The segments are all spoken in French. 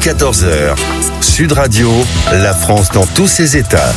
14h. Sud Radio, la France dans tous ses états.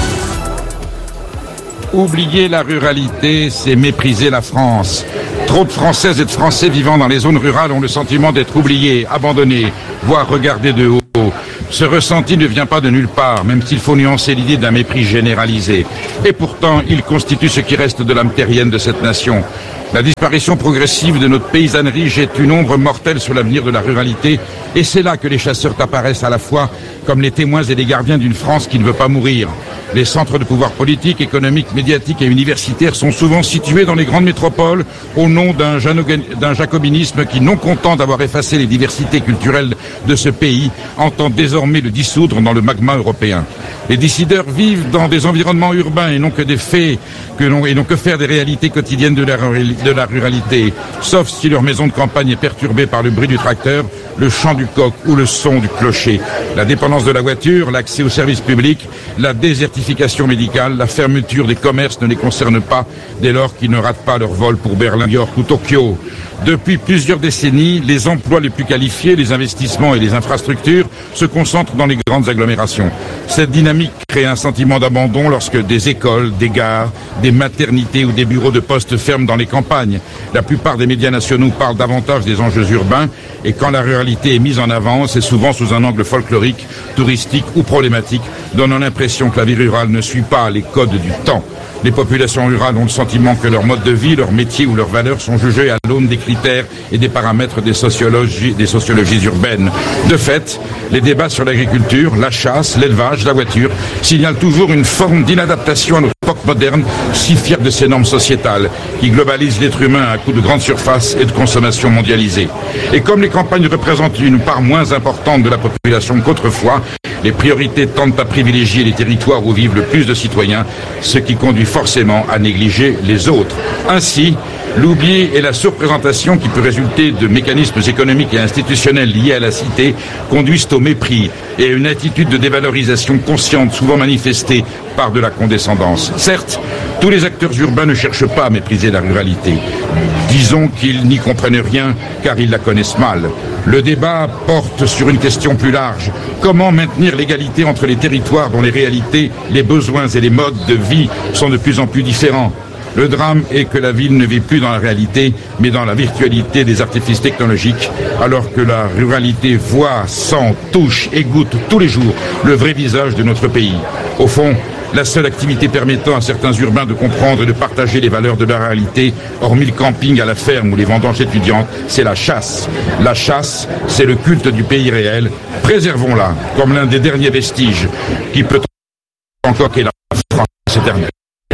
Oublier la ruralité, c'est mépriser la France. Trop de Françaises et de Français vivant dans les zones rurales ont le sentiment d'être oubliés, abandonnés, voire regardés de haut. Ce ressenti ne vient pas de nulle part, même s'il faut nuancer l'idée d'un mépris généralisé. Et pourtant, il constitue ce qui reste de l'âme terrienne de cette nation. La disparition progressive de notre paysannerie jette une ombre mortelle sur l'avenir de la ruralité, et c'est là que les chasseurs apparaissent à la fois comme les témoins et les gardiens d'une France qui ne veut pas mourir. Les centres de pouvoir politique, économique, médiatique et universitaire sont souvent situés dans les grandes métropoles au nom d'un jacobinisme qui, non content d'avoir effacé les diversités culturelles de ce pays, entend désormais le dissoudre dans le magma européen. Les décideurs vivent dans des environnements urbains et non que des faits, et non que faire des réalités quotidiennes de la ruralité, sauf si leur maison de campagne est perturbée par le bruit du tracteur, le chant du coq ou le son du clocher. La dépendance de la voiture, l'accès aux services publics, la désertification médicale, la fermeture des commerces ne les concerne pas dès lors qu'ils ne ratent pas leur vol pour Berlin, New York ou Tokyo. Depuis plusieurs décennies, les emplois les plus qualifiés, les investissements et les infrastructures se concentrent dans les grandes agglomérations. Cette dynamique crée un sentiment d'abandon lorsque des écoles, des gares, des maternités ou des bureaux de poste ferment dans les campagnes. La plupart des médias nationaux parlent davantage des enjeux urbains et quand la ruralité est mise en avant, c'est souvent sous un angle folklorique, touristique ou problématique, donnant l'impression que la vie rurale ne suit pas les codes du temps. Les populations rurales ont le sentiment que leur mode de vie, leur métier ou leurs valeurs sont jugés à l'aune des critères et des paramètres des sociologies urbaines. De fait, les débats sur l'agriculture, la chasse, l'élevage, la voiture signalent toujours une forme d'inadaptation à notre époque moderne, si fière de ces normes sociétales, qui globalisent l'être humain à coups de grandes surfaces et de consommation mondialisée. Et comme les campagnes représentent une part moins importante de la population qu'autrefois, les priorités tendent à privilégier les territoires où vivent le plus de citoyens, ce qui conduit forcément à négliger les autres. Ainsi, l'oubli et la surprésentation qui peut résulter de mécanismes économiques et institutionnels liés à la cité conduisent au mépris et à une attitude de dévalorisation consciente, souvent manifestée par de la condescendance. Certes, tous les acteurs urbains ne cherchent pas à mépriser la ruralité. Disons qu'ils n'y comprennent rien car ils la connaissent mal. Le débat porte sur une question plus large. Comment maintenir l'égalité entre les territoires dont les réalités, les besoins et les modes de vie sont de plus en plus différents? Le drame est que la ville ne vit plus dans la réalité, mais dans la virtualité des artifices technologiques, alors que la ruralité voit, sent, touche et goûte tous les jours le vrai visage de notre pays. Au fond, la seule activité permettant à certains urbains de comprendre et de partager les valeurs de la réalité, hormis le camping à la ferme ou les vendanges étudiantes, c'est la chasse. La chasse, c'est le culte du pays réel. Préservons-la comme l'un des derniers vestiges qui peut encore qu'est la France éternelle.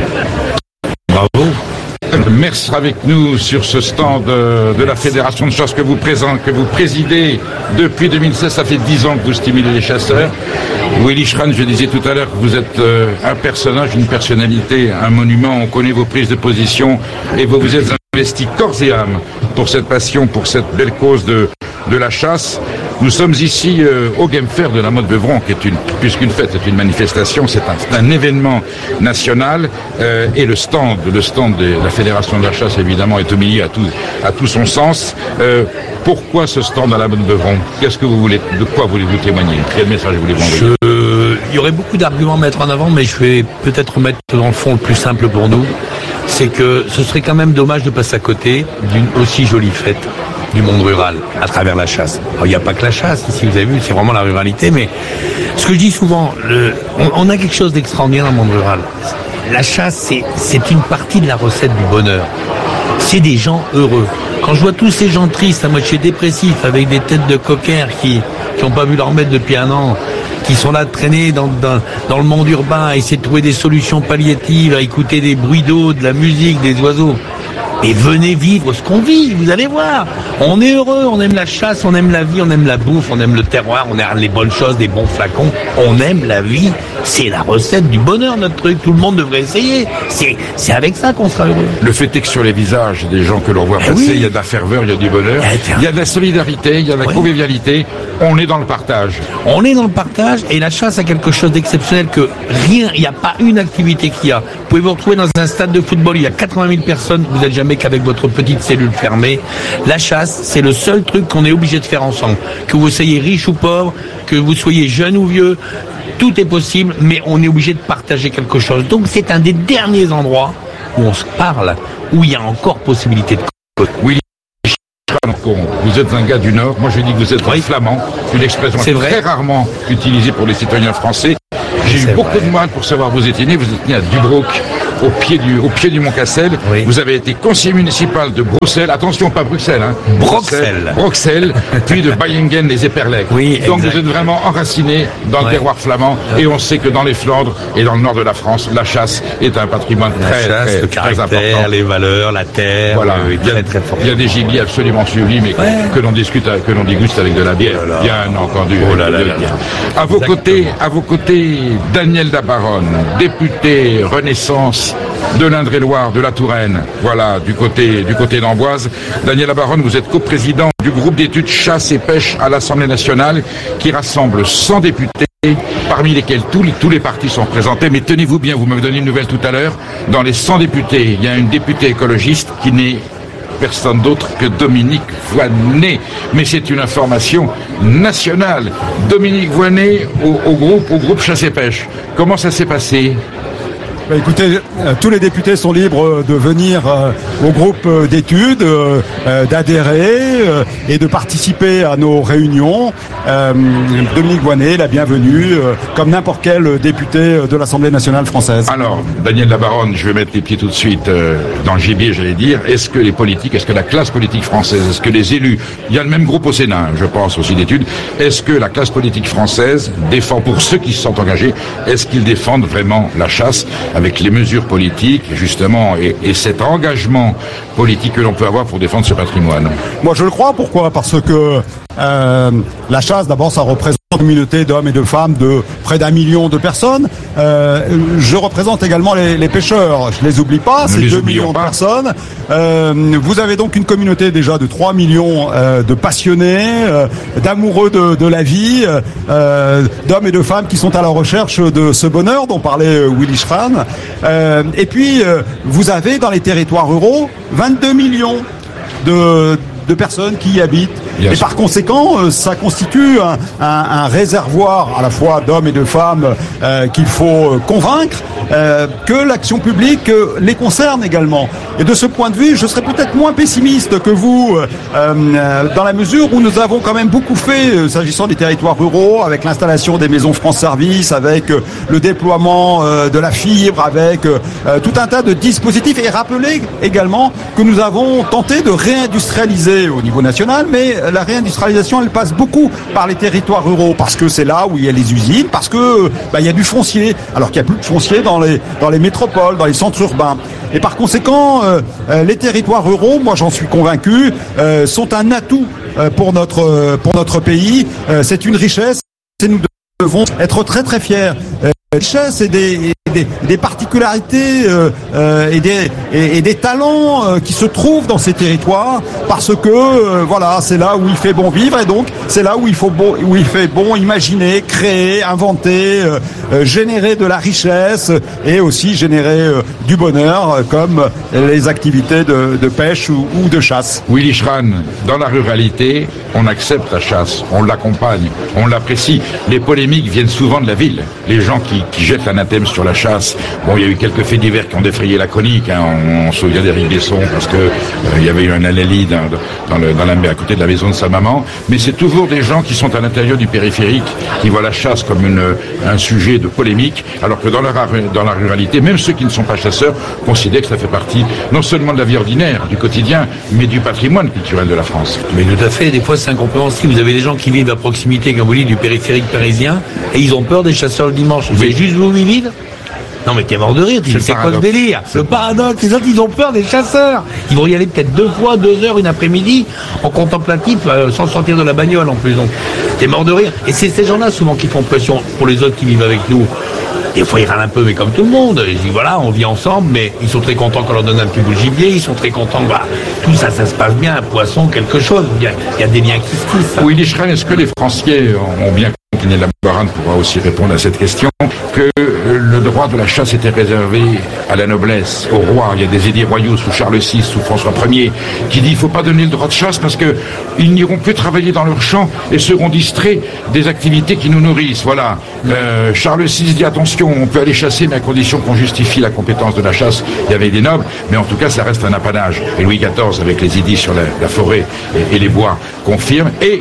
Bravo. Merci avec nous sur ce stand de la Fédération de chasse que vous présidez depuis 2016. Ça fait 10 ans que vous stimulez les chasseurs. Willy Schran, je disais tout à l'heure que vous êtes un personnage, une personnalité, un monument. On connaît vos prises de position et vous vous êtes investi corps et âme pour cette passion, pour cette belle cause de la chasse. Nous sommes ici au Game Fair de la Motte Beuvron, qui est plus qu'une fête, c'est une manifestation, c'est un événement national. Et le stand de la Fédération de la chasse, évidemment, est au milieu à tout son sens. Pourquoi ce stand à la Motte Beuvron? De quoi voulez-vous témoigner? Quel message voulez-vous envoyer? Il y aurait beaucoup d'arguments à mettre en avant, mais je vais peut-être mettre dans le fond le plus simple pour nous. C'est que ce serait quand même dommage de passer à côté d'une aussi jolie fête du monde rural à travers la chasse. Alors, il n'y a pas que la chasse ici, vous avez vu, c'est vraiment la ruralité, mais ce que je dis souvent, on a quelque chose d'extraordinaire dans le monde rural. La chasse, c'est une partie de la recette du bonheur. C'est des gens heureux. Quand je vois tous ces gens tristes, à moitié dépressifs, avec des têtes de coquers qui n'ont pas vu leur maître depuis un an, qui sont là de traîner dans le monde urbain, à essayer de trouver des solutions palliatives, à écouter des bruits d'eau, de la musique, des oiseaux. Et venez vivre ce qu'on vit, vous allez voir. On est heureux, on aime la chasse, on aime la vie, on aime la bouffe, on aime le terroir, on aime les bonnes choses, des bons flacons. On aime la vie. C'est la recette du bonheur, notre truc. Tout le monde devrait essayer. C'est avec ça qu'on sera heureux. Le fait est que sur les visages des gens que l'on voit passer, il y a de la ferveur, il y a du bonheur, il y a de la solidarité, il y a de la convivialité. On est dans le partage. On est dans le partage et la chasse a quelque chose d'exceptionnel que rien, il n'y a pas une activité qu'il y a. Vous pouvez vous retrouver dans un stade de football, il y a 80 000 personnes, vous n'êtes jamais fermé qu'avec votre petite cellule fermée. La chasse, c'est le seul truc qu'on est obligé de faire ensemble. Que vous soyez riche ou pauvre, que vous soyez jeune ou vieux, tout est possible, mais on est obligé de partager quelque chose. Donc c'est un des derniers endroits où on se parle, où il y a encore possibilité de... Oui. Vous êtes un gars du Nord, moi je dis que vous êtes un flamand, une expression très rarement utilisée pour les citoyens français. J'ai eu beaucoup de mal pour savoir où vous étiez né à Dubroek, au pied du Mont Cassel. Oui. Vous avez été conseiller municipal de Bruxelles, attention pas Bruxelles, hein, Bruxelles, puis de Bayingen les Éperlèques. Oui, donc vous êtes vraiment enraciné dans le terroir flamand, et on sait que dans les Flandres et dans le nord de la France, la chasse est un patrimoine très important. Les valeurs, la terre, voilà. Très fort. Il y a des gibiers absolument sublimes que l'on déguste avec de la bière, bien entendu. À vos côtés, Daniel Dabaronne, député Renaissance de l'Indre-et-Loire, de la Touraine, voilà, du côté d'Amboise. Daniel Dabaronne, vous êtes coprésident du groupe d'études chasse et pêche à l'Assemblée nationale qui rassemble 100 députés, parmi lesquels tous les partis sont représentés. Mais tenez-vous bien, vous m'avez donné une nouvelle tout à l'heure, dans les 100 députés, il y a une députée écologiste qui n'est personne d'autre que Dominique Voynet. Mais c'est une information nationale. Dominique Voynet au groupe Chasse et Pêche. Comment ça s'est passé ? Écoutez, tous les députés sont libres de venir au groupe d'études, d'adhérer et de participer à nos réunions. Dominique Voynet, la bienvenue, comme n'importe quel député de l'Assemblée nationale française. Alors, Daniel Dabaronne, je vais mettre les pieds tout de suite dans le gibier, j'allais dire. Est-ce que la classe politique française, est-ce que les élus, il y a le même groupe au Sénat, je pense aussi d'études, est-ce que la classe politique française défend, pour ceux qui se sont engagés, est-ce qu'ils défendent vraiment la chasse avec les mesures politiques, justement, et cet engagement politique que l'on peut avoir pour défendre ce patrimoine? Moi, je le crois. Pourquoi ? Parce que la chasse, d'abord, ça représente une communauté d'hommes et de femmes de près d'1 million de personnes. Je représente également les pêcheurs. Je les oublie pas, c'est 2 millions de personnes. Vous avez donc une communauté déjà de 3 millions de passionnés, d'amoureux de la vie, d'hommes et de femmes qui sont à la recherche de ce bonheur dont parlait Willy Schran. Et puis, vous avez dans les territoires ruraux 22 millions de personnes qui y habitent. Et par conséquent, ça constitue un réservoir à la fois d'hommes et de femmes qu'il faut convaincre que l'action publique les concerne également. Et de ce point de vue, je serais peut-être moins pessimiste que vous dans la mesure où nous avons quand même beaucoup fait s'agissant des territoires ruraux, avec l'installation des maisons France Service, avec le déploiement de la fibre, avec tout un tas de dispositifs. Et rappelez également que nous avons tenté de réindustrialiser au niveau national, mais la réindustrialisation, elle passe beaucoup par les territoires ruraux, parce que c'est là où il y a les usines, parce que il y a du foncier, alors qu'il n'y a plus de foncier dans les métropoles, dans les centres urbains. Et par conséquent, les territoires ruraux, moi j'en suis convaincu, sont un atout pour notre pays. C'est une richesse et nous devons être très très fiers. Richesse et des particularités et des talents qui se trouvent dans ces territoires, parce que voilà, c'est là où il fait bon vivre, et donc c'est là où il fait bon imaginer, créer, inventer, générer de la richesse et aussi générer du bonheur, comme les activités de pêche ou de chasse. Willy Schran, dans la ruralité, on accepte la chasse, on l'accompagne, on l'apprécie. Les polémiques viennent souvent de la ville. Les gens qui jettent l'anathème sur la chasse. Bon, il y a eu quelques faits divers qui ont défrayé la chronique. On se souvient d'Éric Besson parce que il y avait eu un alali à côté de la maison de sa maman. Mais c'est toujours des gens qui sont à l'intérieur du périphérique qui voient la chasse comme un sujet de polémique, alors que dans la ruralité, même ceux qui ne sont pas chasseurs considèrent que ça fait partie non seulement de la vie ordinaire, du quotidien, mais du patrimoine culturel de la France. Mais tout à fait. Des fois, c'est incompréhensible. Vous avez des gens qui vivent à proximité, comme vous dites, du périphérique parisien, et ils ont peur des chasseurs le dimanche. Vous faites juste vous vivre. Non mais t'es mort de rire, c'est quoi ce délire? Le paradoxe, les autres ils ont peur des chasseurs. Ils vont y aller peut-être 2 fois, 2 heures une après-midi, en contemplatif, sans sortir de la bagnole en plus. Donc t'es mort de rire. Et c'est ces gens-là souvent qui font pression pour les autres qui vivent avec nous. Des fois ils râlent un peu, mais comme tout le monde. Ils disent voilà, on vit ensemble, mais ils sont très contents qu'on leur donne un petit bout de gibier, ils sont très contents que tout ça se passe bien, un poisson, quelque chose. Il y a des liens qui se tissent. Oui, Schran, est-ce que les Français ont bien compris, Dabaronne pourra aussi répondre à cette question, que le droit de la chasse était réservé à la noblesse, au roi. Il y a des édits royaux sous Charles VI, sous François Ier, qui dit il ne faut pas donner le droit de chasse parce qu'ils n'iront plus travailler dans leurs champs et seront distraits des activités qui nous nourrissent. Voilà. Charles VI dit attention, on peut aller chasser, mais à condition qu'on justifie la compétence de la chasse. Il y avait des nobles, mais en tout cas, ça reste un apanage. Et Louis XIV, avec les édits sur la forêt et les bois, confirme. Et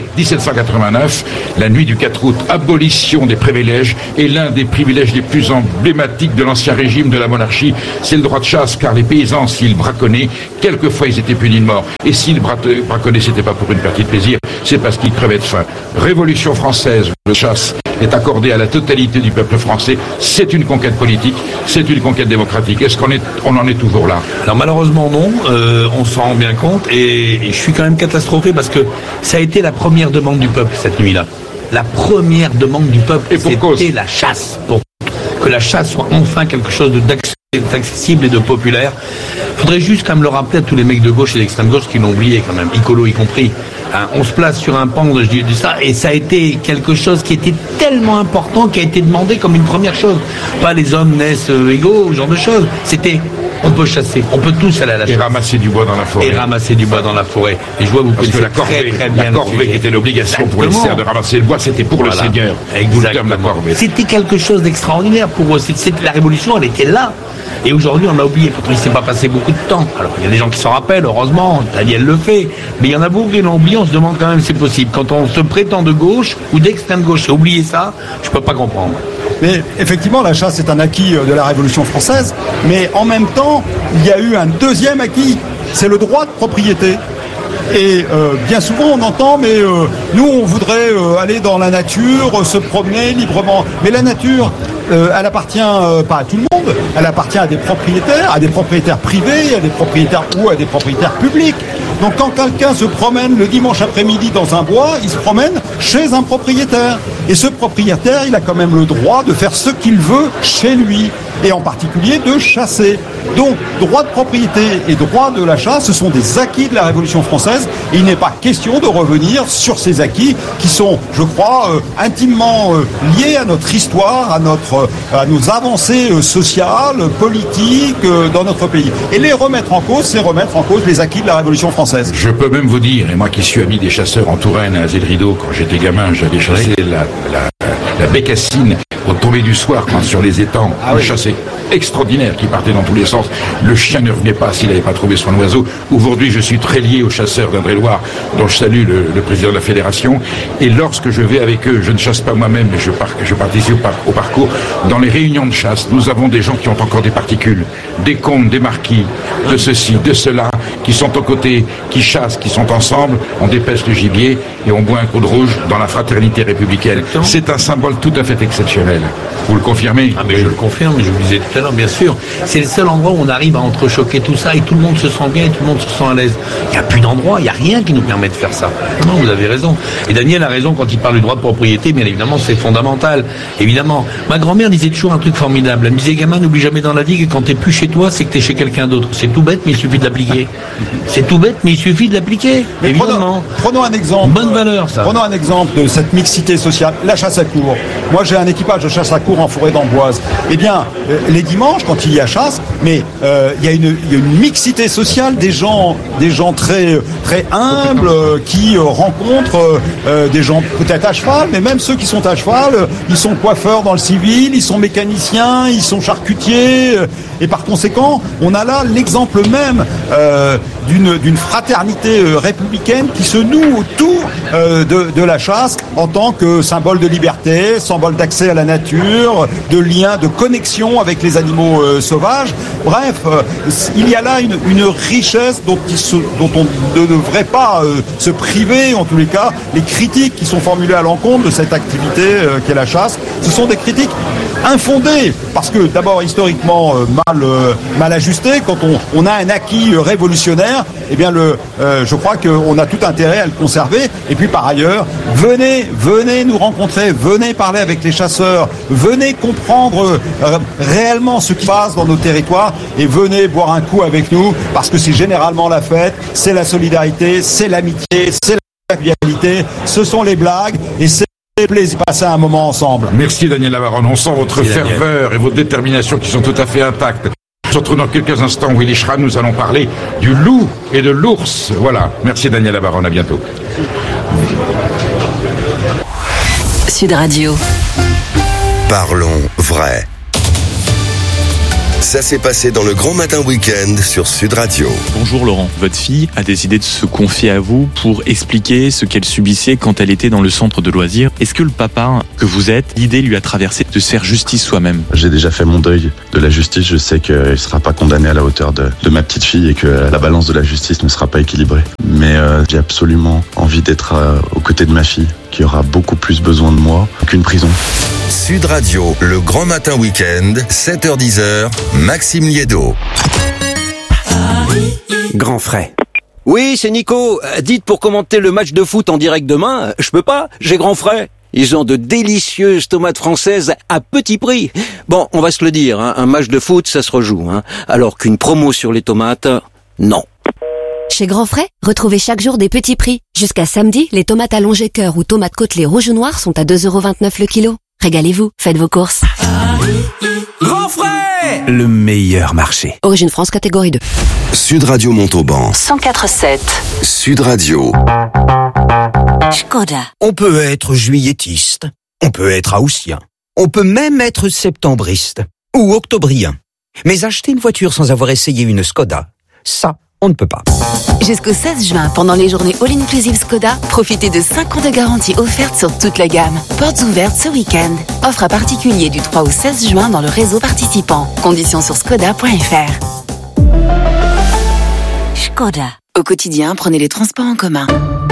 1789, la nuit du 4 août, abolition des privilèges, et l'un des privilèges les plus emblématiques de l'ancien régime de la monarchie, c'est le droit de chasse, car les paysans, s'ils braconnaient, quelquefois ils étaient punis de mort. Et s'ils braconnaient, c'était pas pour une partie de plaisir, c'est parce qu'ils crevaient de faim. Révolution française, le chasse est accordé à la totalité du peuple français. C'est une conquête politique, c'est une conquête démocratique. Est-ce qu'on en est toujours là? Alors malheureusement non, on s'en rend bien compte et je suis quand même catastrophé parce que ça a été la première demande du peuple cette nuit-là. La première demande du peuple, c'était la chasse. Pour que la chasse soit enfin quelque chose d'accessible et de populaire. Il faudrait juste quand même le rappeler à tous les mecs de gauche et d'extrême gauche qui l'ont oublié quand même, Icolo y compris. Hein, on se place sur un pan de ça et ça a été quelque chose qui était tellement important, qui a été demandé comme une première chose. Pas les hommes naissent égaux, ce genre de choses. C'était on peut chasser, on peut tous aller à la chasse. Et ramasser du bois dans la forêt. Et ramasser du bois dans la forêt. Et je vois vous connaissez très bien la corvée qui était l'obligation pour les serfs de ramasser le bois, c'était pour le seigneur. Exactement. La corvée. C'était quelque chose d'extraordinaire pour eux. La révolution, elle était là. Et aujourd'hui, on l'a oublié. Pourtant, il ne s'est pas passé beaucoup de temps. Alors, il y a des gens qui s'en rappellent, heureusement. Daniel le fait. Mais il y en a beaucoup qui l'ont oublié. On se demande quand même si c'est possible. Quand on se prétend de gauche ou d'extrême gauche, oublier ça, je ne peux pas comprendre. Mais effectivement, la chasse est un acquis de la Révolution française. Mais en même temps, il y a eu un deuxième acquis. C'est le droit de propriété. Et bien souvent on entend mais nous on voudrait aller dans la nature, se promener librement. Mais la nature, elle appartient pas à tout le monde, elle appartient à des propriétaires privés, à des propriétaires ou à des propriétaires publics. Donc quand quelqu'un se promène le dimanche après-midi dans un bois, il se promène chez un propriétaire. Et ce propriétaire, il a quand même le droit de faire ce qu'il veut chez lui. Et en particulier de chasser. Donc, droit de propriété et droit de la chasse, ce sont des acquis de la Révolution française. Et il n'est pas question de revenir sur ces acquis qui sont, je crois, intimement liés à notre histoire, à nos avancées sociales, politiques dans notre pays. Et les remettre en cause, c'est remettre en cause les acquis de la Révolution française. Je peux même vous dire, et moi qui suis ami des chasseurs en Touraine, à Zédrido, quand j'étais gamin, j'avais chassé la bécassine au tombé du soir, quand sur les étangs, une chasse extraordinaire qui partait dans tous les sens. Le chien ne revenait pas s'il n'avait pas trouvé son oiseau. Aujourd'hui, je suis très lié aux chasseurs d'Indre-et-Loire, dont je salue le président de la fédération. Et lorsque je vais avec eux, je ne chasse pas moi-même, mais je participe au parcours. Dans les réunions de chasse, nous avons des gens qui ont encore des particules, des comtes, des marquis, de ceci, de cela, qui sont aux côtés, qui chassent, qui sont ensemble, on dépêche le gibier et on boit un coup de rouge dans la fraternité républicaine. C'est un symbole tout à fait exceptionnel. Vous le confirmez? Ah mais je le confirme, je vous le disais tout à l'heure, bien sûr. C'est le seul endroit où on arrive à entrechoquer tout ça et tout le monde se sent bien et tout le monde se sent à l'aise. Il n'y a plus d'endroit, il n'y a rien qui nous permet de faire ça. Non, vous avez raison. Et Daniel a raison quand il parle du droit de propriété, bien évidemment, c'est fondamental. Évidemment. Ma grand-mère disait toujours un truc formidable. Elle me disait, gamin, n'oublie jamais dans la vie que quand t'es plus chez toi, c'est que t'es chez quelqu'un d'autre. C'est tout bête, mais il suffit de l'appliquer. C'est tout bête, mais il suffit de l'appliquer. Mais évidemment. Prenons un exemple. Bonne valeur, ça. Prenons un exemple de cette mixité sociale. La chasse à courre. Moi, j'ai un équipage de chasse à courre en forêt d'Amboise. Eh bien, les dimanches, quand il y a chasse, mais il y a une mixité sociale des gens très humbles qui rencontrent des gens peut-être à cheval, mais même ceux qui sont à cheval, ils sont coiffeurs dans le civil, ils sont mécaniciens, ils sont charcutiers, et par conséquent, on a là l'exemple même d'une fraternité républicaine qui se noue autour de la chasse en tant que symbole de liberté, symbole d'accès à la nature, de lien, de connexion avec les animaux sauvages. Bref, il y a là une richesse dont on ne devrait pas se priver, en tous les cas. Les critiques qui sont formulées à l'encontre de cette activité qu'est la chasse, ce sont des critiques infondées, parce que d'abord historiquement mal ajustées. Quand on a un acquis révolutionnaire, eh bien je crois qu'on a tout intérêt à le conserver. Et puis par ailleurs, venez nous rencontrer, venez parler avec les chasseurs, venez comprendre réellement ce qui se passe dans nos territoires et venez boire un coup avec nous, parce que c'est généralement la fête, c'est la solidarité, c'est l'amitié, c'est la convivialité, ce sont les blagues et c'est fait plaisir de passer un moment ensemble. Merci Daniel Labaronne, on sent votre ferveur et votre détermination qui sont tout à fait intactes. On se retrouve dans quelques instants, Willy Schran, nous allons parler du loup et de l'ours. Voilà, merci Daniel Labaronne, à bientôt. Sud Radio. Parlons vrai. Ça s'est passé dans le Grand Matin Week-end sur Sud Radio. Bonjour Laurent, votre fille a décidé de se confier à vous pour expliquer ce qu'elle subissait quand elle était dans le centre de loisirs. Est-ce que le papa que vous êtes, l'idée lui a traversé de se faire justice soi-même? J'ai déjà fait mon deuil de la justice, je sais qu'il ne sera pas condamné à la hauteur de ma petite fille et que la balance de la justice ne sera pas équilibrée. Mais j'ai absolument envie d'être aux côtés de ma fille, qui aura beaucoup plus besoin de moi qu'une prison. Sud Radio, le Grand Matin Week-end, 7h-10h, Maxime Liédo. Grand frais. Oui, c'est Nico. Dites, pour commenter le match de foot en direct demain, je peux pas, j'ai grand frais. Ils ont de délicieuses tomates françaises à petit prix. Bon, on va se le dire, hein, un match de foot, ça se rejoue. Hein, alors qu'une promo sur les tomates, non. Chez Grand Frais, retrouvez chaque jour des petits prix. Jusqu'à samedi, les tomates allongées cœur ou tomates côtelées rouge ou noir sont à 2,29 € le kilo. Régalez-vous, faites vos courses. Grand frais! Le meilleur marché. Origine France, catégorie 2. Sud Radio Montauban. 104.7. Sud Radio. Škoda. On peut être juillettiste, on peut être haussien, on peut même être septembriste ou octobrien. Mais acheter une voiture sans avoir essayé une Škoda, ça, on ne peut pas. Jusqu'au 16 juin, pendant les journées All-Inclusive Škoda, profitez de 5 ans de garantie offerte sur toute la gamme. Portes ouvertes ce week-end. Offre à particulier du 3 au 16 juin dans le réseau participant. Conditions sur škoda.fr. Škoda. Au quotidien, prenez les transports en commun.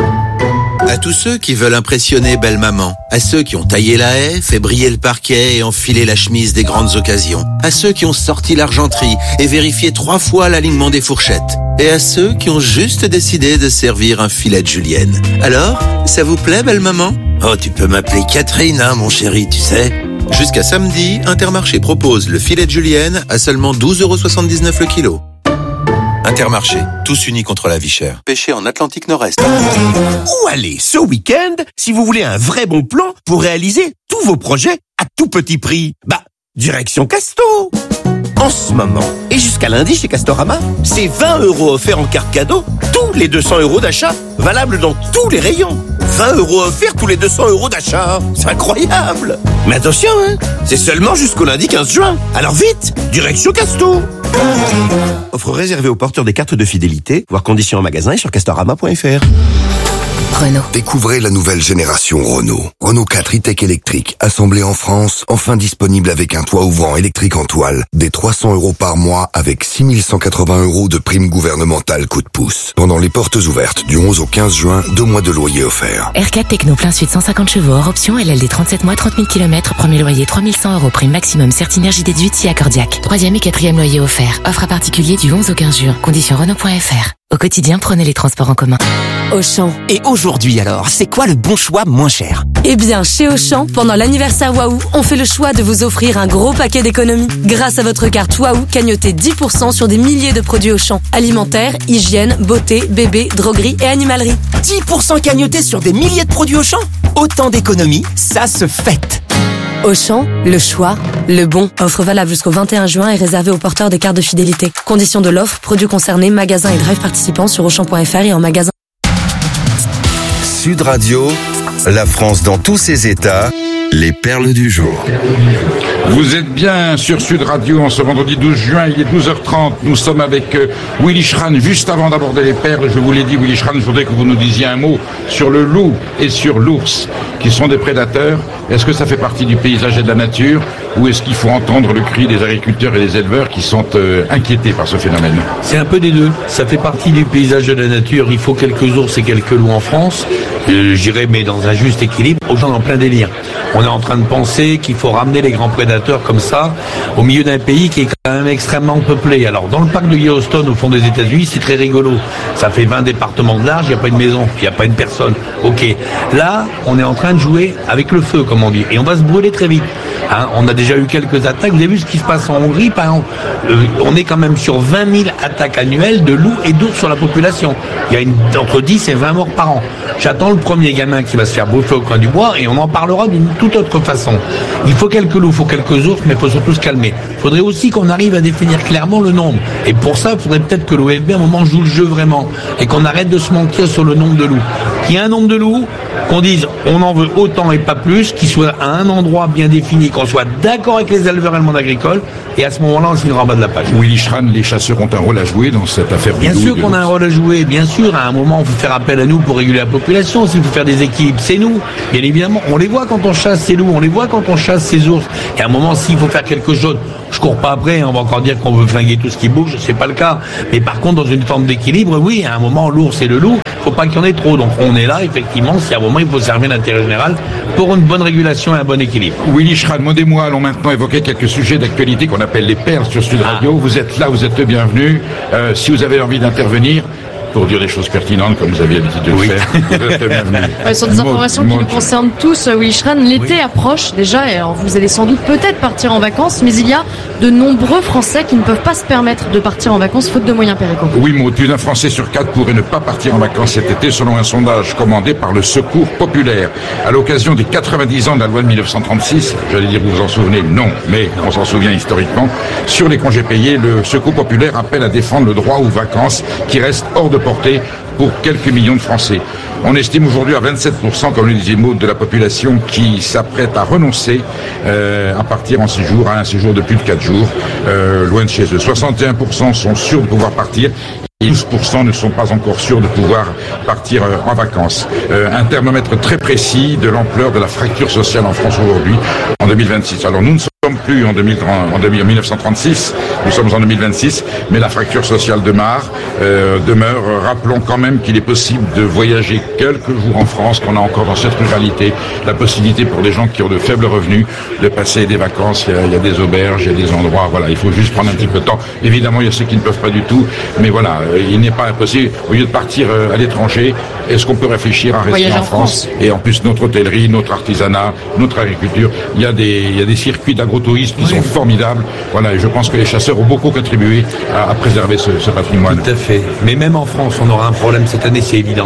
À tous ceux qui veulent impressionner belle maman, à ceux qui ont taillé la haie, fait briller le parquet et enfilé la chemise des grandes occasions, à ceux qui ont sorti l'argenterie et vérifié 3 fois l'alignement des fourchettes, et à ceux qui ont juste décidé de servir un filet de julienne. Alors, ça vous plaît belle maman? Oh, tu peux m'appeler Catherine, hein, mon chéri, tu sais. Jusqu'à samedi, Intermarché propose le filet de julienne à seulement 12,79 € le kilo. Intermarché, tous unis contre la vie chère. Pêché en Atlantique Nord-Est. Où aller ce week-end si vous voulez un vrai bon plan pour réaliser tous vos projets à tout petit prix? Direction Casto. En ce moment, et jusqu'à lundi chez Castorama, c'est 20 € offerts en carte cadeau, tous les 200 € d'achat, valable dans tous les rayons. 20 € offerts tous les 200 € d'achat. C'est incroyable. Mais attention, hein, c'est seulement jusqu'au lundi 15 juin. Alors vite, direction Casto. Offre réservée aux porteurs des cartes de fidélité, voir conditions en magasin et sur castorama.fr. Renault. Découvrez la nouvelle génération Renault. Renault 4 e-tech électrique, assemblé en France, enfin disponible avec un toit ouvrant électrique en toile, des 300 € par mois avec 6 180 € de prime gouvernementale coup de pouce. Pendant les portes ouvertes du 11 au 15 juin, 2 mois de loyer offerts. R4 Techno plein sud 150 chevaux, hors option, LLD 37 mois, 30 000 km, premier loyer 3100 €, prime maximum, Certinergie déduite si accordiaque. 3e et 4e loyer offert. Offre à particulier du 11 au 15 juin. Conditions Renault.fr. Au quotidien, prenez les transports en commun. Auchan. Et aujourd'hui alors, c'est quoi le bon choix moins cher? Eh bien, chez Auchan, pendant l'anniversaire Waouh, on fait le choix de vous offrir un gros paquet d'économies. Grâce à votre carte Waouh, cagnotez 10% sur des milliers de produits Auchan. Alimentaire, hygiène, beauté, bébé, droguerie et animalerie. 10% cagnotés sur des milliers de produits Auchan? Autant d'économies, ça se fête. Auchan, le choix, le bon. Offre valable jusqu'au 21 juin et réservée aux porteurs des cartes de fidélité. Conditions de l'offre, produits concernés, magasins et drive participants sur Auchan.fr et en magasin. Sud Radio, la France dans tous ses états, les perles du jour. Vous êtes bien sur Sud Radio en ce vendredi 12 juin, il est 12h30. Nous sommes avec Willy Schran. Juste avant d'aborder les perles, je vous l'ai dit, Willy Schran, je voudrais que vous nous disiez un mot sur le loup et sur l'ours, qui sont des prédateurs. Est-ce que ça fait partie du paysage et de la nature, ou est-ce qu'il faut entendre le cri des agriculteurs et des éleveurs qui sont inquiétés par ce phénomène? C'est un peu des deux. Ça fait partie du paysage de la nature. Il faut quelques ours et quelques loups en France. J'irais, mais dans un juste équilibre, aux gens en plein délire. On est en train de penser qu'il faut ramener les grands prédateurs comme ça au milieu d'un pays qui est quand même extrêmement peuplé. Alors dans le parc de Yellowstone au fond des États-Unis, c'est très rigolo. Ça fait 20 départements de large, il n'y a pas une maison, il n'y a pas une personne. Ok. Là, on est en train de jouer avec le feu, comme on dit, et on va se brûler très vite. Hein, on a déjà eu quelques attaques. Vous avez vu ce qui se passe en Hongrie, par exemple. On est quand même sur 20 000 attaques annuelles de loups et d'ours sur la population. Il y a entre 10 et 20 morts par an. J'attends le premier gamin qui va se faire bouffer au coin du bois et on en parlera d'une toute autre façon. Il faut quelques loups, il faut quelques ours, mais il faut surtout se calmer. Il faudrait aussi qu'on arrive à définir clairement le nombre. Et pour ça, il faudrait peut-être que l'OFB à un moment joue le jeu vraiment et qu'on arrête de se mentir sur le nombre de loups. Qu'il y ait un nombre de loups, qu'on dise on en veut autant et pas plus, qu'il soit à un endroit bien défini, qu'on soit d'accord avec les éleveurs et le monde agricole, et à ce moment-là, on finira en bas de la page. Willy Schran, les chasseurs ont un rôle à jouer dans cette affaire. Bien sûr qu'on a un rôle à jouer, bien sûr. À un moment, il faut faire appel à nous pour réguler la population. S'il faut faire des équilibres, c'est nous. Bien évidemment, on les voit quand on chasse ces loups, on les voit quand on chasse ces ours. Et à un moment, s'il faut faire quelque chose, je cours pas après, on va encore dire qu'on veut flinguer tout ce qui bouge, c'est pas le cas. Mais par contre, dans une forme d'équilibre, oui, à un moment, l'ours et le loup, faut pas qu'il y en ait trop. Donc on est là, effectivement, si à un moment, il faut servir l'intérêt général pour une bonne régulation et un bon équilibre. Willy Schran, Maud et moi allons maintenant évoquer quelques sujets d'actualité qu'on appelle les perles sur Sud Radio. Vous êtes là, vous êtes le bienvenu. Si vous avez envie d'intervenir, pour dire des choses pertinentes comme vous avez l'habitude de le faire. Vous êtes bienvenue. Ouais, sur des informations qui nous concernent tous, Willy Schran, l'été approche déjà, et alors vous allez sans doute peut-être partir en vacances, mais il y a de nombreux Français qui ne peuvent pas se permettre de partir en vacances faute de moyens péricles. Oui, Maud, plus d'un Français sur 4 pourrait ne pas partir en vacances cet été selon un sondage commandé par le Secours Populaire. À l'occasion des 90 ans de la loi de 1936, j'allais dire vous vous en souvenez, non, mais on s'en souvient historiquement, sur les congés payés, le Secours Populaire appelle à défendre le droit aux vacances qui reste hors de portée pour quelques millions de Français. On estime aujourd'hui à 27%, comme le disait Maud, de la population qui s'apprête à renoncer à partir en séjour, à un séjour de plus de 4 jours, loin de chez eux. 61% sont sûrs de pouvoir partir. Et 12% ne sont pas encore sûrs de pouvoir partir en vacances. Un thermomètre très précis de l'ampleur de la fracture sociale en France aujourd'hui, en 2026. Alors nous ne sommes plus en 1936, nous sommes en 2026, mais la fracture sociale demeure. Rappelons quand même qu'il est possible de voyager quelques jours en France, qu'on a encore dans cette ruralité, la possibilité pour des gens qui ont de faibles revenus de passer des vacances. Il y a des auberges, il y a des endroits, voilà, il faut juste prendre un petit peu de temps. Évidemment, il y a ceux qui ne peuvent pas du tout, mais voilà, il n'est pas impossible, au lieu de partir à l'étranger, est-ce qu'on peut réfléchir à rester en France? Et en plus, notre hôtellerie, notre artisanat, notre agriculture, il y a des circuits d'agrotourisme qui sont formidables. Voilà, et je pense que les chasseurs ont beaucoup contribué à préserver ce patrimoine. Tout à fait. Mais même en France, on aura un problème cette année, c'est évident.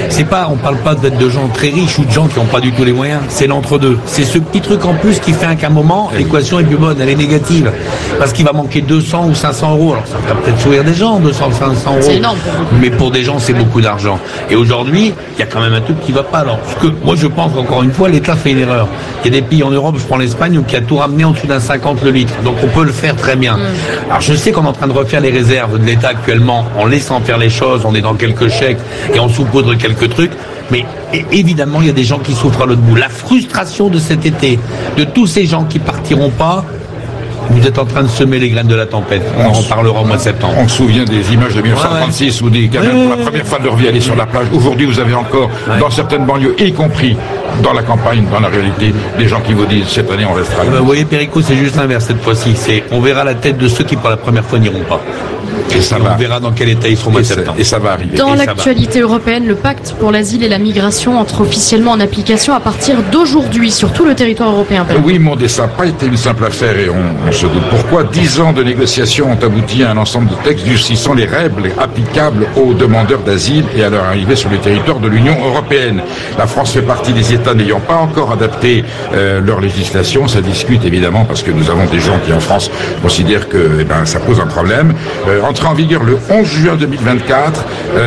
On parle pas d'être de gens très riches ou de gens qui n'ont pas du tout les moyens. C'est l'entre-deux. C'est ce petit truc en plus qui fait qu'à un moment, l'équation est plus bonne, elle est négative. Parce qu'il va manquer 200 ou 500 euros. Alors ça va peut-être sourire des gens, 200 ou 500 euros. C'est énorme pour vous. Mais pour des gens, c'est beaucoup d'argent. Et aujourd'hui, il y a quand même un truc qui va pas. Alors, parce que moi, je pense qu'encore une fois, l'État fait une erreur. Il y a des pays en Europe, je prends l'Espagne, qui a tout ramené en dessous d'un 50 le litre. Donc on peut le faire très bien. Alors je sais qu'on est en train de refaire les réserves de l'État actuellement, en laissant faire les choses, on est dans quelques chèques et on saupoudre quelques trucs. Mais évidemment, il y a des gens qui souffrent à l'autre bout. La frustration de cet été, de tous ces gens qui partiront pas, vous êtes en train de semer les graines de la tempête. On en parlera au mois de septembre. On se souvient des images de 1936 où des gamins pour la première fois de leur vie allaient sur la plage. Aujourd'hui, vous avez encore, dans certaines banlieues, y compris dans la campagne, dans la réalité, des gens qui vous disent cette année on restera là. Vous voyez, Perico, c'est juste l'inverse cette fois-ci. On verra la tête de ceux qui pour la première fois n'iront pas. Et ça va. On verra dans quel état ils seront au mois de septembre. Et ça va arriver. Dans l'actualité européenne, le pacte pour l'asile et la migration entre officiellement en application à partir d'aujourd'hui sur tout le territoire européen. Oui, Maud, et ça n'a pas été une simple affaire et on se doute pourquoi. 10 ans de négociations ont abouti à un ensemble de textes durcissant les règles applicables aux demandeurs d'asile et à leur arrivée sur le territoire de l'Union européenne. La France fait partie des États n'ayant pas encore adapté leur législation. Ça discute évidemment parce que nous avons des gens qui en France considèrent que ça pose un problème. Entré en vigueur le 11 juin 2024,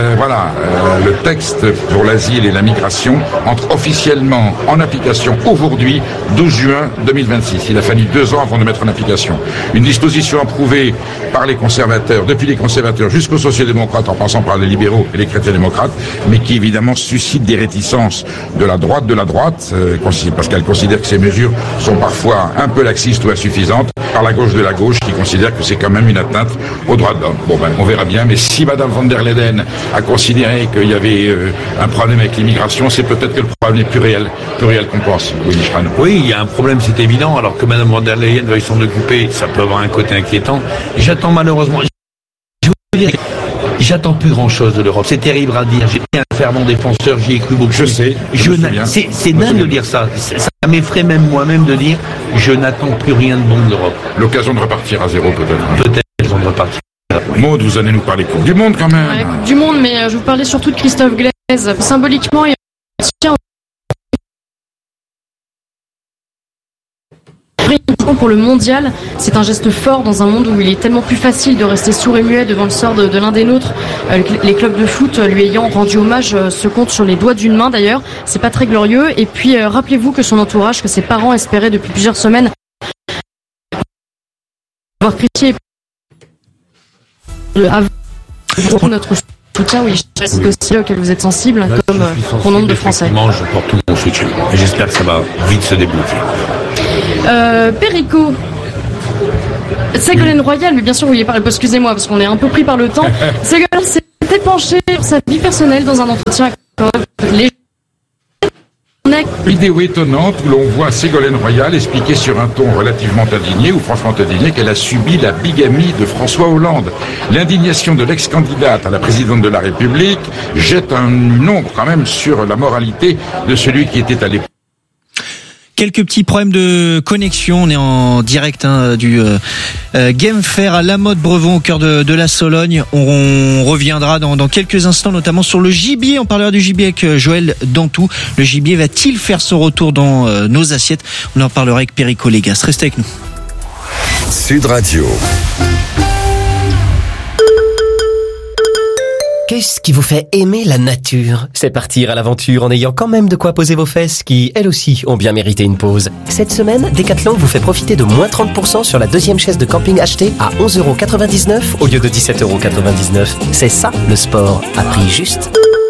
le texte pour l'asile et la migration entre officiellement en application aujourd'hui, 12 juin 2026. Il a fallu 2 ans avant de mettre en application. Une disposition approuvée par les conservateurs, depuis les conservateurs jusqu'aux sociodémocrates, en passant par les libéraux et les chrétiens-démocrates, mais qui évidemment suscite des réticences de la droite, parce qu'elle considère que ces mesures sont parfois un peu laxistes ou insuffisantes. par la gauche de la gauche qui considère que c'est quand même une atteinte aux droits de l'homme. Bon ben, on verra bien, mais si Madame von der Leyen a considéré qu'il y avait un problème avec l'immigration, c'est peut-être que le problème est plus réel qu'on pense. Oui, il y a un problème, c'est évident, alors que Madame von der Leyen veuille s'en occuper, ça peut avoir un côté inquiétant. J'attends malheureusement... J'attends plus grand-chose de l'Europe. C'est terrible à dire. J'étais un fervent défenseur, j'y ai cru beaucoup. Je sais. C'est dingue de dire ça. Ça m'effraie même moi-même de dire je n'attends plus rien de bon de l'Europe. L'occasion de repartir à zéro peut-être. Peut-être l'occasion de repartir. Oui. Maud, vous allez nous parler Coupe du Monde quand même. Ouais, Coupe du Monde, mais je vous parlais surtout de Christophe Glaise. Symboliquement, il tient pour le mondial, c'est un geste fort dans un monde où il est tellement plus facile de rester sourd et muet devant le sort de l'un des nôtres. Les clubs de foot lui ayant rendu hommage se comptent sur les doigts d'une main d'ailleurs. C'est pas très glorieux. Et puis rappelez-vous que son entourage, que ses parents espéraient depuis plusieurs semaines avoir critiqué pour notre soutien. Oui, je sais que c'est auquel vous êtes sensible, comme pour nombre de Français. Je porte tout mon soutien et j'espère que ça va vite se débloquer. Perico, Ségolène Royal, mais bien sûr, oui, excusez-moi, parce qu'on est un peu pris par le temps. Ségolène s'était penchée sur sa vie personnelle dans un entretien avec Vidéo étonnante où l'on voit Ségolène Royal expliquer sur un ton relativement indigné ou franchement indigné qu'elle a subi la bigamie de François Hollande. L'indignation de l'ex-candidate à la présidente de la République jette une ombre quand même sur la moralité de celui qui était à l'époque. Quelques petits problèmes de connexion. On est en direct du Game Fair à La Motte-Brevon au cœur de la Sologne. On reviendra dans quelques instants, notamment sur le gibier. On parlera du gibier avec Joël Dantou. Le gibier va-t-il faire son retour dans nos assiettes? On en parlera avec Perico Légas. Restez avec nous. Sud Radio. Qu'est-ce qui vous fait aimer la nature? C'est partir à l'aventure en ayant quand même de quoi poser vos fesses qui, elles aussi, ont bien mérité une pause. Cette semaine, Decathlon vous fait profiter de moins 30% sur la deuxième chaise de camping achetée à 11,99€ au lieu de 17,99€. C'est ça, le sport, à prix juste.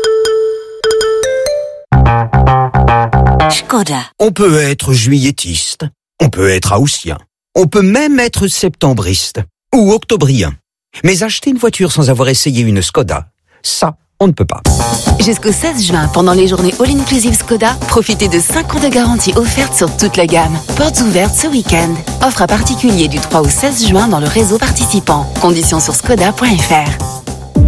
Škoda. On peut être juilletiste, on peut être haussien, on peut même être septembriste ou octobrien. Mais acheter une voiture sans avoir essayé une Škoda, ça, on ne peut pas. Jusqu'au 16 juin, pendant les journées All Inclusive Skoda, profitez de 5 ans de garantie offerte sur toute la gamme. Portes ouvertes ce week-end. Offre à particulier du 3 au 16 juin dans le réseau participant. Conditions sur skoda.fr.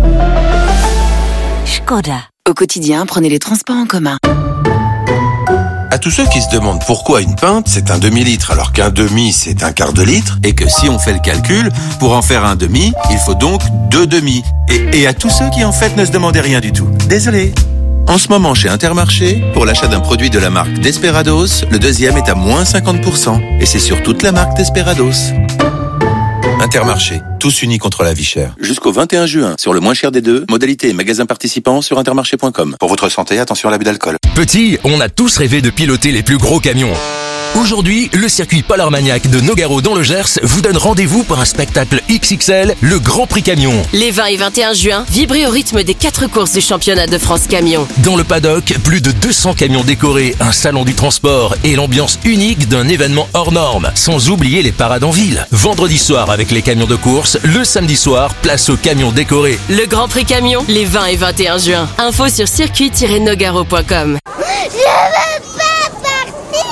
Škoda. Au quotidien, prenez les transports en commun. À tous ceux qui se demandent pourquoi une pinte c'est un demi-litre alors qu'un demi c'est un quart de litre et que si on fait le calcul, pour en faire un demi, il faut donc 2 demi. Et à tous ceux qui en fait ne se demandaient rien du tout. Désolé. En ce moment chez Intermarché, pour l'achat d'un produit de la marque Desperados, le deuxième est à moins 50%. Et c'est sur toute la marque Desperados. Intermarché, tous unis contre la vie chère. Jusqu'au 21 juin, sur le moins cher des deux, modalité et magasin participants sur intermarché.com. Pour votre santé, attention à l'abus d'alcool. Petit, on a tous rêvé de piloter les plus gros camions. Aujourd'hui, le circuit Polarmaniac de Nogaro dans le Gers vous donne rendez-vous pour un spectacle XXL, le Grand Prix Camion. Les 20 et 21 juin, vibrez au rythme des 4 courses du championnat de France Camion. Dans le paddock, plus de 200 camions décorés, un salon du transport et l'ambiance unique d'un événement hors norme. Sans oublier les parades en ville. Vendredi soir avec les camions de course, le samedi soir, place aux camions décorés. Le Grand Prix Camion, les 20 et 21 juin. Info sur circuit-nogaro.com. Je veux pas partir.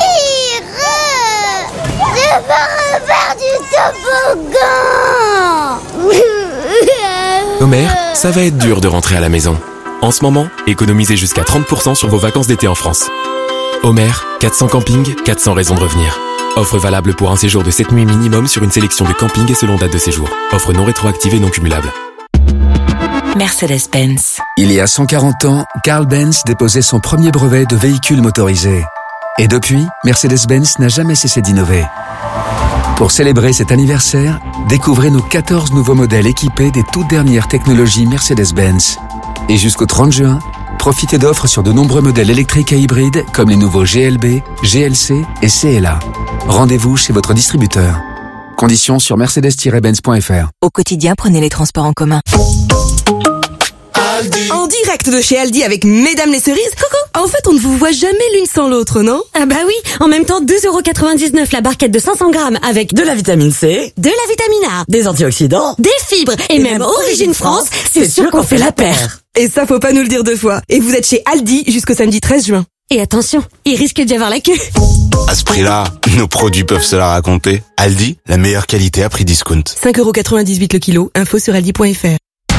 Je veux refaire du toboggan. Homer, ça va être dur de rentrer à la maison. En ce moment, économisez jusqu'à 30% sur vos vacances d'été en France. Homer, 400 campings, 400 raisons de revenir. Offre valable pour un séjour de 7 nuits minimum sur une sélection de campings et selon date de séjour. Offre non rétroactive et non cumulable. Mercedes-Benz. Il y a 140 ans, Carl Benz déposait son premier brevet de véhicule motorisé. Et depuis, Mercedes-Benz n'a jamais cessé d'innover. Pour célébrer cet anniversaire, découvrez nos 14 nouveaux modèles équipés des toutes dernières technologies Mercedes-Benz. Et jusqu'au 30 juin, profitez d'offres sur de nombreux modèles électriques et hybrides comme les nouveaux GLB, GLC et CLA. Rendez-vous chez votre distributeur. Conditions sur mercedes-benz.fr. Au quotidien, prenez les transports en commun. En direct de chez Aldi avec Mesdames les cerises. Coucou. En fait, on ne vous voit jamais l'une sans l'autre, non? Ah bah oui, en même temps 2,99€ la barquette de 500 grammes avec de la vitamine C, de la vitamine A, des antioxydants, des fibres et même Origine France, c'est sûr qu'on fait la paire. Et ça, faut pas nous le dire deux fois. Et vous êtes chez Aldi jusqu'au samedi 13 juin. Et attention, il risque d'y avoir la queue. À ce prix-là, nos produits peuvent se la raconter. Aldi, la meilleure qualité à prix discount. 5,98€ le kilo, info sur aldi.fr.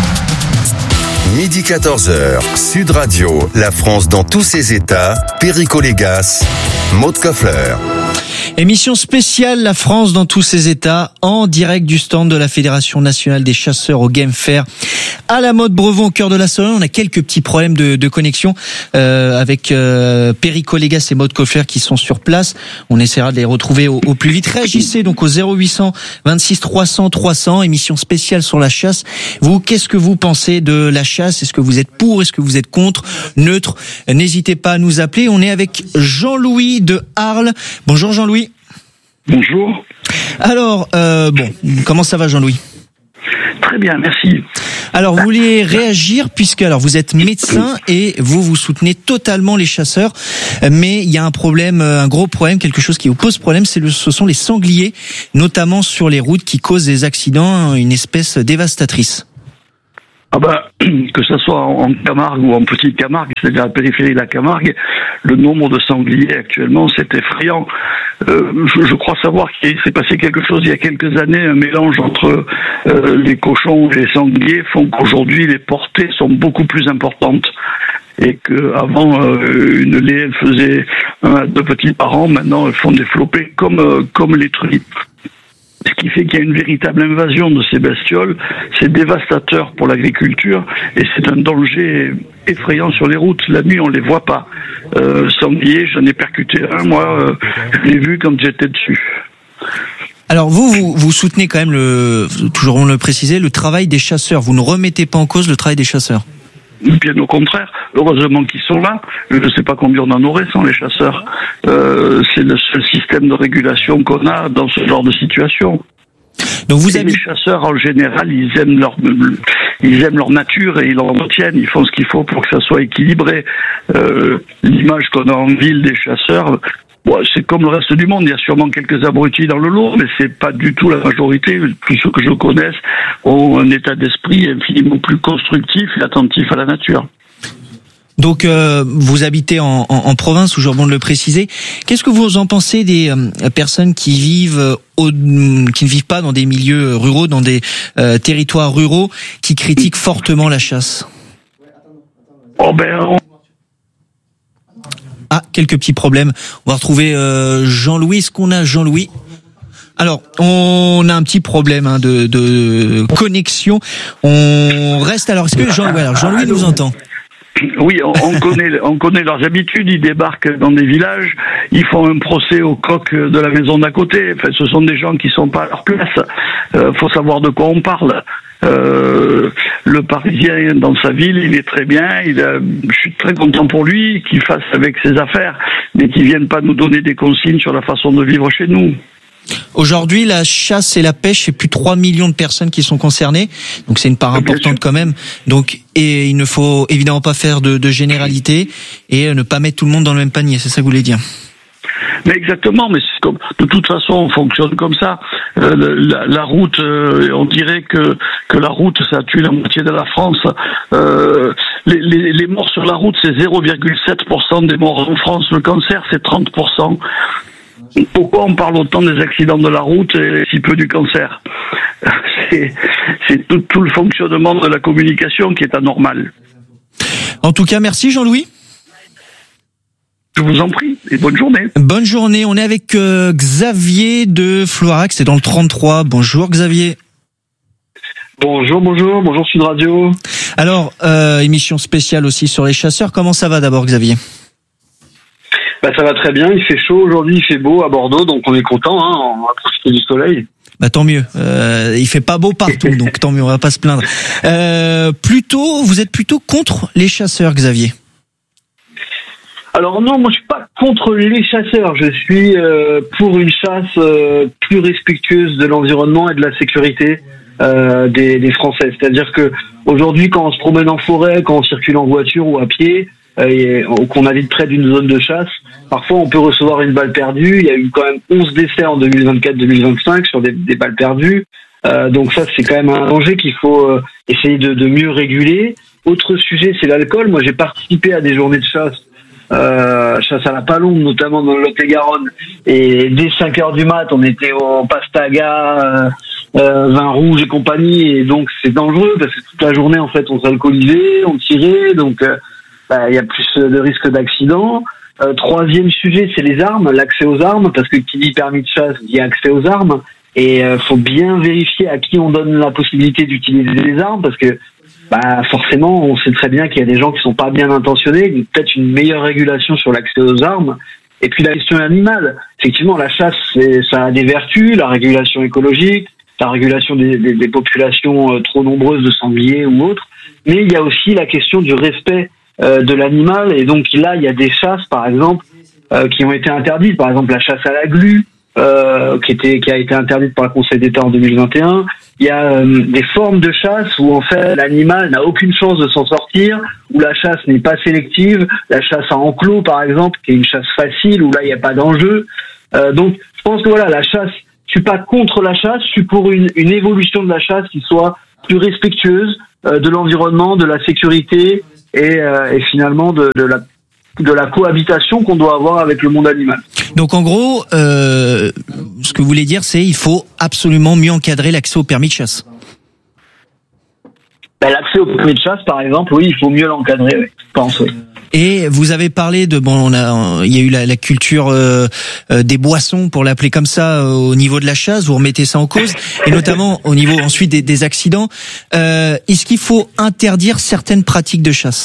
Midi 14h, Sud Radio, la France dans tous ses états, Perico Légas, Maud Koffler. Émission spéciale La France dans tous ses états, en direct du stand de la Fédération nationale des chasseurs au Game Fair à la Motte Brevon au cœur de la Sologne. On a quelques petits problèmes de connexion avec Perico Légas et Maud Koffler qui sont sur place. On essaiera de les retrouver au plus vite. Réagissez donc au 0800 26 300 300, émission spéciale sur la chasse. Vous, qu'est-ce que vous pensez de la chasse? Est-ce que vous êtes pour? Est-ce que vous êtes contre? Neutre? N'hésitez pas à nous appeler. On est avec Jean-Louis de Arles. Bonjour Jean-Louis. Bonjour. Alors, comment ça va Jean-Louis? Très bien, merci. Alors, vous voulez réagir puisque alors vous êtes médecin et vous soutenez totalement les chasseurs, mais il y a un problème, un gros problème, quelque chose qui vous pose problème, ce sont les sangliers, notamment sur les routes qui causent des accidents, une espèce dévastatrice. Ah bah, que ce soit en Camargue ou en Petite Camargue, c'est-à-dire à la périphérie de la Camargue, le nombre de sangliers actuellement, c'est effrayant. Je crois savoir qu'il s'est passé quelque chose il y a quelques années, un mélange entre les cochons et les sangliers font qu'aujourd'hui les portées sont beaucoup plus importantes. Et qu'avant, une laie, elle faisait 1 à 2 petits par an, maintenant elles font des flopées comme les truies. Ce qui fait qu'il y a une véritable invasion de ces bestioles. C'est dévastateur pour l'agriculture et c'est un danger effrayant sur les routes. La nuit, on les voit pas. Sanglier, j'en ai percuté un, moi, je l'ai vu quand j'étais dessus. Alors vous soutenez quand même toujours on le préciser, le travail des chasseurs. Vous ne remettez pas en cause le travail des chasseurs. Bien au contraire, heureusement qu'ils sont là. Je ne sais pas combien on en aurait sans les chasseurs. C'est le seul système de régulation qu'on a dans ce genre de situation. Donc les chasseurs en général, ils aiment leur nature et ils l'entretiennent. Ils font ce qu'il faut pour que ça soit équilibré. L'image qu'on a en ville des chasseurs, c'est comme le reste du monde. Il y a sûrement quelques abrutis dans le lot, mais c'est pas du tout la majorité. Tous ceux que je connaisse ont un état d'esprit infiniment plus constructif et attentif à la nature. Donc vous habitez en province, toujours bon de le préciser. Qu'est-ce que vous en pensez des personnes qui ne vivent pas dans des milieux ruraux, dans des territoires ruraux, qui critiquent fortement la chasse? Ah, quelques petits problèmes. On va retrouver Jean-Louis. Est-ce qu'on a Jean-Louis? Alors, on a un petit problème de connexion. On reste. Alors, est-ce que Jean-Louis nous entend? Oui, on connaît leurs habitudes. Ils débarquent dans des villages, ils font un procès au coq de la maison d'à côté. Enfin, ce sont des gens qui sont pas à leur place. Faut savoir de quoi on parle. Le Parisien dans sa ville, il est très bien. Je suis très content pour lui qu'il fasse avec ses affaires, mais qu'il vienne pas nous donner des consignes sur la façon de vivre chez nous. Aujourd'hui, la chasse et la pêche, c'est plus de 3 millions de personnes qui sont concernées. Donc c'est une part importante quand même. Donc, et il ne faut évidemment pas faire de généralité et ne pas mettre tout le monde dans le même panier. C'est ça que vous voulez dire? Mais exactement, mais c'est comme, de toute façon, on fonctionne comme ça. La route, on dirait que la route, ça tue la moitié de la France. Les morts sur la route, c'est 0,7% des morts en France. Le cancer, c'est 30%. Pourquoi on parle autant des accidents de la route et si peu du cancer? C'est tout le fonctionnement de la communication qui est anormal. En tout cas, merci Jean-Louis. Je vous en prie, et bonne journée. Bonne journée, on est avec Xavier de Floirac, c'est dans le 33. Bonjour Xavier. Bonjour Sud Radio. Alors, émission spéciale aussi sur les chasseurs, comment ça va d'abord Xavier? Ça va très bien, il fait chaud aujourd'hui, il fait beau à Bordeaux, donc on est content, on va profiter du soleil. Tant mieux, il fait pas beau partout, donc tant mieux, on va pas se plaindre. Vous êtes plutôt contre les chasseurs Xavier? Alors non, moi je suis pas contre les chasseurs, je suis pour une chasse plus respectueuse de l'environnement et de la sécurité. des Français. C'est-à-dire que aujourd'hui, quand on se promène en forêt, quand on circule en voiture ou à pied, qu'on habite près d'une zone de chasse, parfois on peut recevoir une balle perdue. Il y a eu quand même 11 décès en 2024-2025 sur des balles perdues. Donc ça, c'est quand même un danger qu'il faut essayer de mieux réguler. Autre sujet, c'est l'alcool. Moi, j'ai participé à des journées de chasse à la palombe, notamment dans le Lot-et-Garonne. Et dès 5h du mat, on était au Pastaga, vin rouge et compagnie. Et donc, c'est dangereux parce que toute la journée, en fait, on s'alcoolisait, on tirait. Donc, il y a plus de risques d'accidents. Troisième sujet, c'est les armes, l'accès aux armes, parce que qui dit permis de chasse dit accès aux armes. Et faut bien vérifier à qui on donne la possibilité d'utiliser les armes, parce que forcément, on sait très bien qu'il y a des gens qui sont pas bien intentionnés. Peut-être une meilleure régulation sur l'accès aux armes. Et puis la question animale. Effectivement, la chasse, ça a des vertus, la régulation écologique, la régulation des populations trop nombreuses de sangliers ou autres. Mais il y a aussi la question du respect de l'animal. Et donc là, il y a des chasses, par exemple, qui ont été interdites. Par exemple, la chasse à la glu, qui a été interdite par le Conseil d'État en 2021. Il y a des formes de chasse où en fait l'animal n'a aucune chance de s'en sortir, où la chasse n'est pas sélective, la chasse à enclos par exemple, qui est une chasse facile, où là il n'y a pas d'enjeu. Donc je pense que voilà, la chasse, je suis pas contre la chasse, je suis pour une évolution de la chasse qui soit plus respectueuse de l'environnement, de la sécurité et finalement de la cohabitation qu'on doit avoir avec le monde animal. Donc en gros, ce que vous voulez dire, c'est il faut absolument mieux encadrer l'accès au permis de chasse. L'accès au permis de chasse, par exemple, oui, il faut mieux l'encadrer, oui, je pense, oui. Et vous avez parlé de il y a eu la culture des boissons, pour l'appeler comme ça, au niveau de la chasse. Vous remettez ça en cause, et notamment au niveau ensuite des accidents. Est-ce qu'il faut interdire certaines pratiques de chasse ?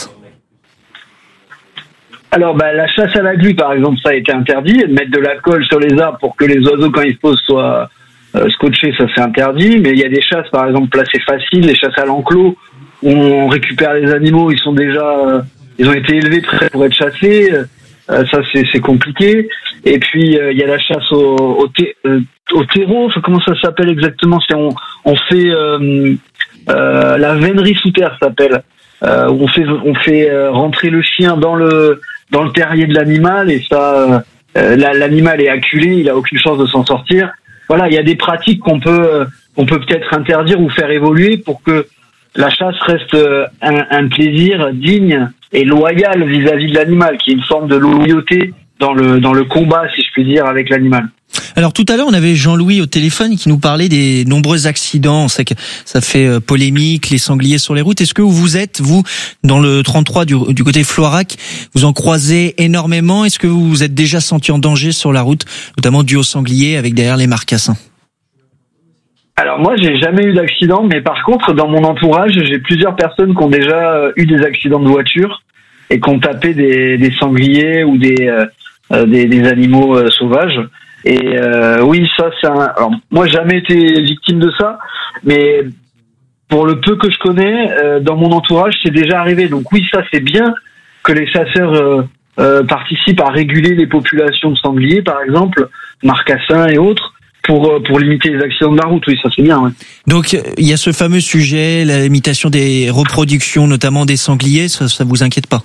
Alors, la chasse à la glu, par exemple, ça a été interdit. Mettre de l'alcool sur les arbres pour que les oiseaux, quand ils se posent, soient scotchés, ça c'est interdit. Mais il y a des chasses, par exemple, placées faciles, les chasses à l'enclos, où on récupère les animaux, ils ont été élevés prêts pour être chassés. Ça, c'est compliqué. Et puis, il y a la chasse au terreau. Comment ça s'appelle exactement? On fait la vénerie sous terre, ça s'appelle. On fait rentrer le chien dans le terrier de l'animal, et ça, l'animal est acculé, il a aucune chance de s'en sortir. Voilà, il y a des pratiques qu'on peut peut-être interdire ou faire évoluer pour que la chasse reste un plaisir digne et loyal vis-à-vis de l'animal, qui est une forme de loyauté dans le combat, si je puis dire, avec l'animal. Alors tout à l'heure, on avait Jean-Louis au téléphone qui nous parlait des nombreux accidents. On sait que ça fait polémique, les sangliers sur les routes. Est-ce que vous êtes, dans le 33 du côté Floirac, vous en croisez énormément? Est-ce que vous vous êtes déjà senti en danger sur la route, notamment dû aux sangliers avec derrière les marcassins? Alors moi, j'ai jamais eu d'accident, mais par contre, dans mon entourage, j'ai plusieurs personnes qui ont déjà eu des accidents de voiture et qui ont tapé des sangliers ou des animaux sauvages. Et oui, ça c'est alors moi j'ai jamais été victime de ça, mais pour le peu que je connais dans mon entourage, c'est déjà arrivé. Donc oui, ça c'est bien que les chasseurs participent à réguler les populations de sangliers, par exemple, marcassins et autres, pour limiter les accidents de la route. Oui, ça c'est bien. Ouais. Donc il y a ce fameux sujet, la limitation des reproductions, notamment des sangliers. Ça vous inquiète pas?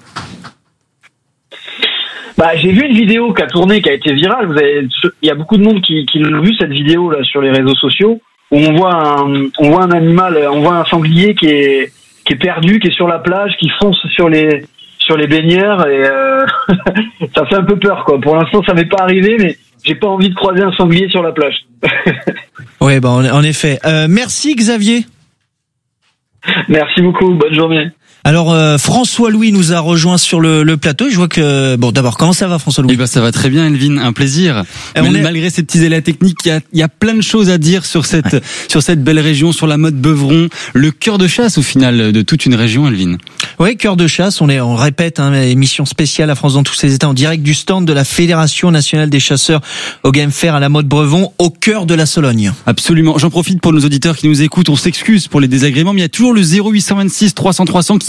J'ai vu une vidéo qui a tourné, qui a été virale. Il y a beaucoup de monde qui l'a vu, cette vidéo là sur les réseaux sociaux, où on voit un animal, on voit un sanglier qui est perdu, qui est sur la plage, qui fonce sur les baigneurs, et ça fait un peu peur, quoi. Pour l'instant, ça m'est pas arrivé, mais j'ai pas envie de croiser un sanglier sur la plage. Ouais, en effet. Merci Xavier. Merci beaucoup. Bonne journée. Alors François Louis nous a rejoint sur le plateau. Je vois que d'abord, comment ça va, François Louis? Ça va très bien, Elvin, un plaisir. Malgré ces petits aléas techniques, il y a plein de choses à dire sur cette belle région, sur la Motte Beuvron, le cœur de chasse au final de toute une région, Elvin. Oui, cœur de chasse. On répète, émission spéciale à France dans tous ses états, en direct du stand de la Fédération nationale des chasseurs au Game Fair à la Motte Beuvron, au cœur de la Sologne. Absolument. J'en profite pour nos auditeurs qui nous écoutent. On s'excuse pour les désagréments, mais il y a toujours le 0826 300 300 qui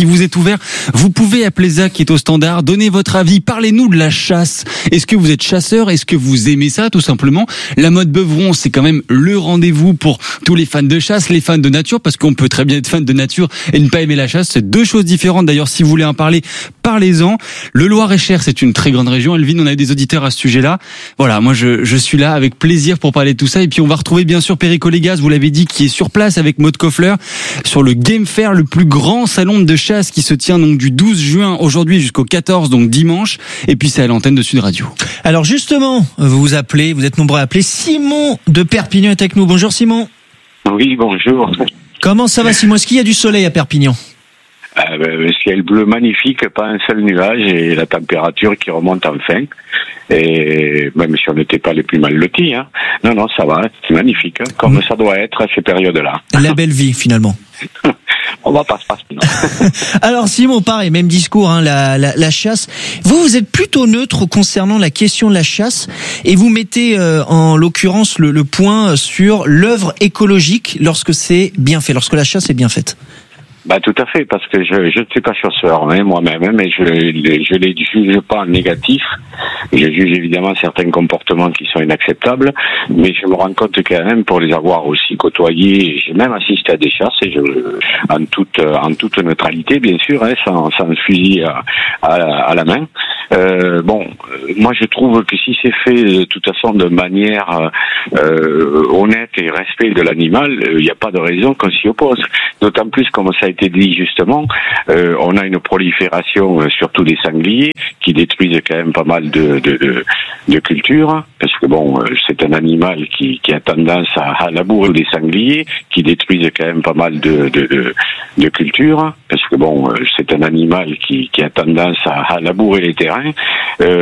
qui vous est ouvert. Vous pouvez appeler Zach qui est au standard, donner votre avis, parlez-nous de la chasse. Est-ce que vous êtes chasseur? Est-ce que vous aimez ça tout simplement? La mode Beuvron, c'est quand même le rendez-vous pour tous les fans de chasse, les fans de nature, parce qu'on peut très bien être fan de nature et ne pas aimer la chasse. C'est deux choses différentes. D'ailleurs, si vous voulez en parler, parlez-en. Le Loir-et-Cher, c'est une très grande région. Elvin, on a eu des auditeurs à ce sujet-là. Voilà, moi je suis là avec plaisir pour parler de tout ça. Et puis on va retrouver bien sûr Perico Légas, vous l'avez dit, qui est sur place avec Maud Koffler sur le Game Fair, le plus grand salon de chasse qui se tient donc du 12 juin aujourd'hui jusqu'au 14, donc dimanche. Et puis c'est à l'antenne de Sud Radio. Alors justement, vous êtes nombreux à appeler. Simon de Perpignan est avec nous. Bonjour Simon. Oui, bonjour. Comment ça va Simon? Est-ce qu'il y a du soleil à Perpignan? Ciel bleu magnifique, pas un seul nuage et la température qui remonte enfin. Et même si on n'était pas les plus mal lotis, hein. Non, ça va, c'est magnifique, hein, comme ça doit être à ces périodes-là. La belle vie finalement. On va pas se passer, non. Alors Simon, pareil, même discours, hein, la chasse. Vous êtes plutôt neutre concernant la question de la chasse et vous mettez en l'occurrence le point sur l'œuvre écologique lorsque c'est bien fait, lorsque la chasse est bien faite. Tout à fait, parce que je ne suis pas chasseur, hein, moi-même, mais je les juge pas en négatif. Je juge évidemment certains comportements qui sont inacceptables, mais je me rends compte quand même, pour les avoir aussi côtoyés, j'ai même assisté à des chasses, et en toute neutralité, bien sûr, hein, sans fusil à la main. Moi je trouve que si c'est fait de toute façon de manière honnête et respect de l'animal, il n'y a pas de raison qu'on s'y oppose. D'autant plus, comme ça a été dit justement, on a une prolifération surtout des sangliers qui détruisent quand même pas mal de cultures, parce que c'est un animal qui a tendance à labourer des sangliers qui détruisent quand même pas mal de cultures, parce que c'est un animal qui a tendance à labourer les terrains.